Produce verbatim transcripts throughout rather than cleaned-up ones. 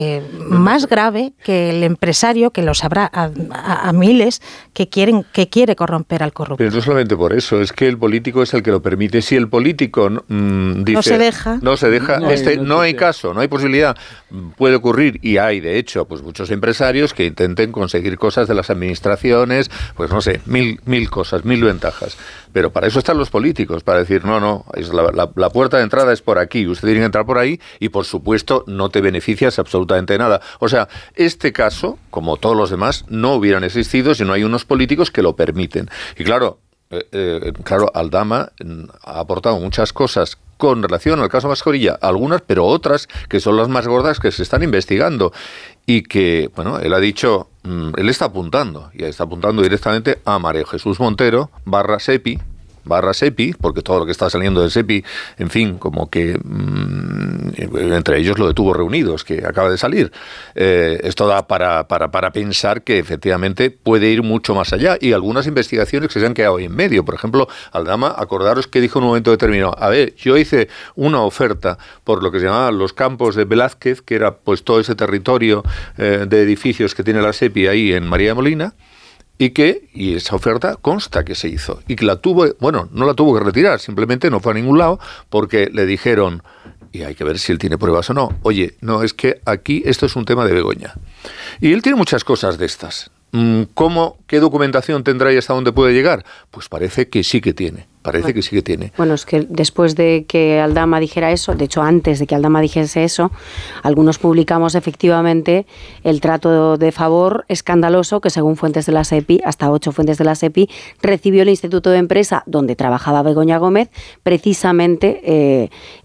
Eh, más grave que el empresario, que los habrá a, a, a miles, que quieren que quiere corromper al corrupto. Pero no solamente por eso, es que el político es el que lo permite. Si el político mmm, dice... No se deja. No se deja, no, este, no, no hay caso, no hay posibilidad. Puede ocurrir, y hay de hecho pues muchos empresarios que intenten conseguir cosas de las administraciones, pues no sé, mil, mil cosas, mil ventajas. Pero para eso están los políticos, para decir, no, no, es la, la, la puerta de entrada es por aquí, usted tiene que entrar por ahí y por supuesto no te beneficias absolutamente de nada. O sea, este caso, como todos los demás, no hubieran existido si no hay unos políticos que lo permiten. Y claro, eh, eh, claro, Aldama ha aportado muchas cosas con relación al caso Mascarilla, algunas, pero otras que son las más gordas que se están investigando y que, bueno, él ha dicho, mmm, él está apuntando, y está apuntando directamente a María Jesús Montero, barra Sepi, barra Sepi, porque todo lo que está saliendo de Sepi, en fin, como que mmm, entre ellos lo de Tubos Reunidos, que acaba de salir. Eh, esto da para, para, para pensar que efectivamente puede ir mucho más allá, y algunas investigaciones que se han quedado ahí en medio. Por ejemplo, Aldama, acordaros que dijo en un momento determinado, a ver, yo hice una oferta por lo que se llamaban los campos de Velázquez, que era pues todo ese territorio eh, de edificios que tiene la Sepi ahí en María de Molina, y que, y esa oferta consta que se hizo, y que la tuvo, bueno, no la tuvo que retirar, simplemente no fue a ningún lado, porque le dijeron, y hay que ver si él tiene pruebas o no, oye, no, es que aquí esto es un tema de Begoña. Y él tiene muchas cosas de estas. ¿Cómo, qué documentación tendrá y hasta dónde puede llegar? Pues parece que sí que tiene. Parece bueno, que sí que tiene. Bueno, es que después de que Aldama dijera eso, de hecho antes de que Aldama dijese eso, algunos publicamos efectivamente el trato de favor escandaloso que según fuentes de la Sepi, hasta ocho fuentes de la Sepi, recibió el Instituto de Empresa donde trabajaba Begoña Gómez, precisamente eh,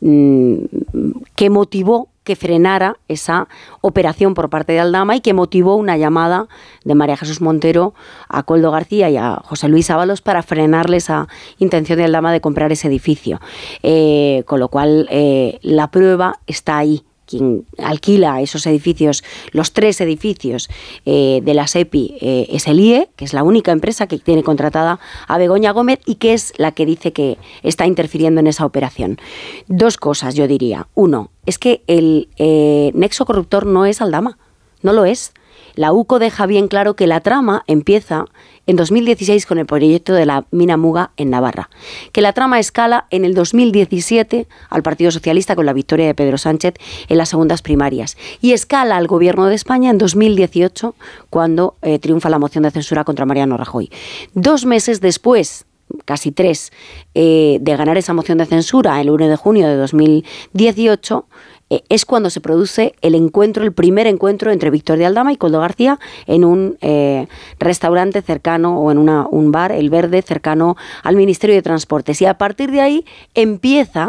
que motivó que frenara esa operación por parte de Aldama y que motivó una llamada de María Jesús Montero a Koldo García y a José Luis Ábalos para frenarle esa intención de Aldama de comprar ese edificio. Eh, con lo cual, eh, la prueba está ahí. Quien alquila esos edificios, los tres edificios eh, de la Sepi, eh, es el I E, que es la única empresa que tiene contratada a Begoña Gómez y que es la que dice que está interfiriendo en esa operación. Dos cosas, yo diría. Uno, es que el eh, nexo corruptor no es Aldama, no lo es. La U C O deja bien claro que la trama empieza en dos mil dieciséis con el proyecto de la mina Muga en Navarra, que la trama escala en el dos mil diecisiete al Partido Socialista con la victoria de Pedro Sánchez en las segundas primarias y escala al Gobierno de España en dos mil dieciocho cuando eh, triunfa la moción de censura contra Mariano Rajoy. Dos meses después, casi tres, eh, de ganar esa moción de censura el uno de junio de dos mil dieciocho, eh, es cuando se produce el encuentro, el primer encuentro entre Víctor de Aldama y Koldo García en un eh, restaurante cercano o en una, un bar, El Verde, cercano al Ministerio de Transportes. Y a partir de ahí empieza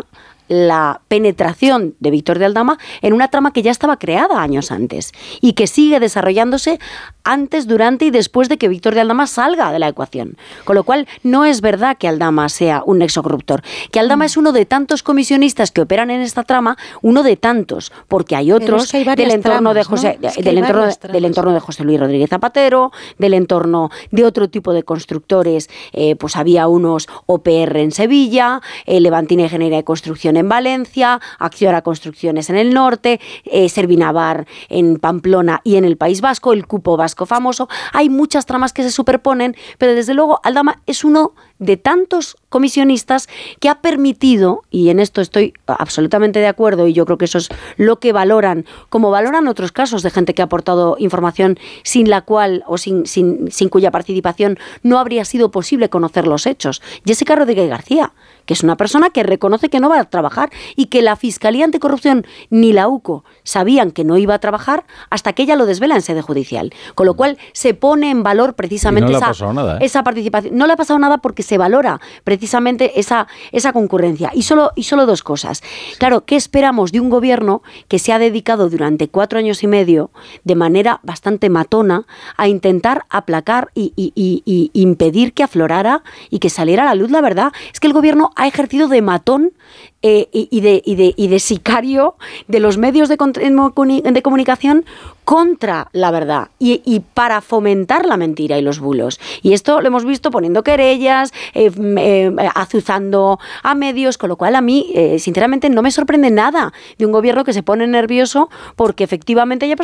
la penetración de Víctor de Aldama en una trama que ya estaba creada años antes y que sigue desarrollándose antes, durante y después de que Víctor de Aldama salga de la ecuación. Con lo cual, no es verdad que Aldama sea un nexo corruptor. Que Aldama mm. es uno de tantos comisionistas que operan en esta trama, uno de tantos, porque hay otros es que hay del entorno tramas, de José, ¿no? es del entorno del entorno de José Luis Rodríguez Zapatero, del entorno de otro tipo de constructores, eh, pues había unos O P R en Sevilla, eh, Levantina Ingeniería de Construcción en Valencia, Acciona Construcciones en el norte, eh, Servinavar en Pamplona y en el País Vasco, el cupo vasco famoso. Hay muchas tramas que se superponen, pero desde luego Aldama es uno de tantos comisionistas que ha permitido, y en esto estoy absolutamente de acuerdo y yo creo que eso es lo que valoran, como valoran otros casos de gente que ha aportado información sin la cual o sin, sin, sin cuya participación no habría sido posible conocer los hechos. Jessica Rodríguez García, que es una persona que reconoce que no va a trabajar y que la Fiscalía Anticorrupción ni la U C O sabían que no iba a trabajar hasta que ella lo desvela en sede judicial. Con lo cual se pone en valor precisamente no esa, le ha pasado nada, ¿eh? esa participación. No le ha pasado nada porque se valora precisamente esa, esa concurrencia. Y solo, y solo dos cosas. Claro, ¿qué esperamos de un gobierno que se ha dedicado durante cuatro años y medio de manera bastante matona a intentar aplacar y, y, y, y impedir que aflorara y que saliera a la luz la verdad? Es que el gobierno ha ejercido de matón eh, y, y, de, y, de, y de sicario de los medios de, de comunicación contra la verdad y, y para fomentar la mentira y los bulos. Y esto lo hemos visto poniendo querellas, eh, eh, azuzando a medios, con lo cual a mí, eh, sinceramente, no me sorprende nada de un gobierno que se pone nervioso porque efectivamente haya